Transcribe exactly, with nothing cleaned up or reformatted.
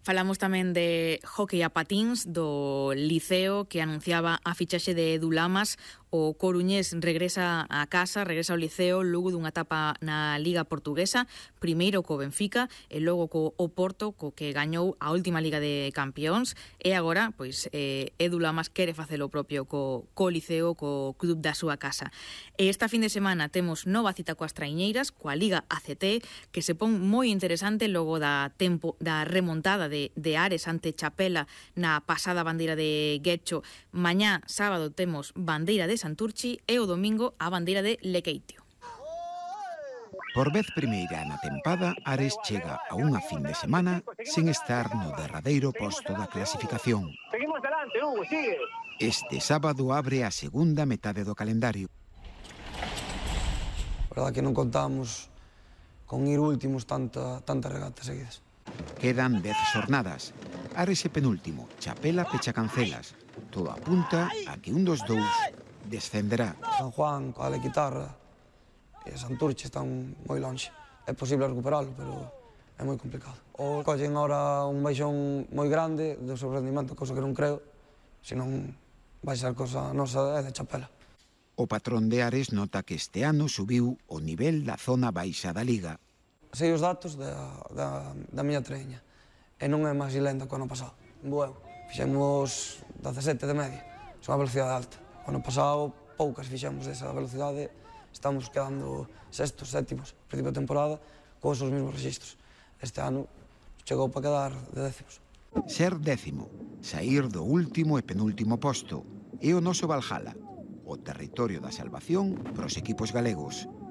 Falamos tamén de hóquei a patíns do Liceo, que anunciaba a fichaxe de Edu Lamas. O coruñés regresa a casa, regresa ao Liceo logo dunha etapa na Liga Portuguesa, primeiro co Benfica e logo co Oporto, co que gañou a última Liga de Campións, e agora, pois, eh, Edu Lamas quere facer o propio co, co Liceo, co club da súa casa. E esta fin de semana temos nova cita coas traiñeiras, coa Liga A C T, que se pon moi interesante logo da tempo da remontada de, de Ares ante Chapela na pasada bandeira de Guecho. Mañá, sábado, temos bandeira de Santurchi e o domingo a bandeira de Lequeitio. Por vez primeira na tempada, Ares chega a unha fin de semana sen estar no derradeiro posto da clasificación. Seguimos adelante, Hugo, sigue. Este sábado abre a segunda metade do calendario. A verdade que non contamos con ir últimos tanta, tantas regatas seguidas. Quedan dez xornadas. Ares é penúltimo, Chapela pecha cancelas. Todo apunta a que un dos dous descenderá. San Juan, coa Lequitarra e Santurce están moi longe. É posible recuperalo, pero é moi complicado. Ou collen ahora un baixón moi grande do seu rendimento, cousa que non creo, senón vai ser cosa nosa é de Chapela. O patrón de Ares nota que este ano subiu o nivel da zona baixa da Liga. Sei os datos da, da, da miña treña e non é máis lenta que o ano pasado. Bueu, fixemos dezasete de media, son a velocidade alta. O ano pasado poucas fixemos desa velocidade, estamos quedando sextos, sétimos, principio de temporada, con os mesmos registros. Este ano chegou para quedar de décimos. Ser décimo, sair do último e penúltimo posto, é o noso Valhalla, o territorio da salvación pros equipos galegos.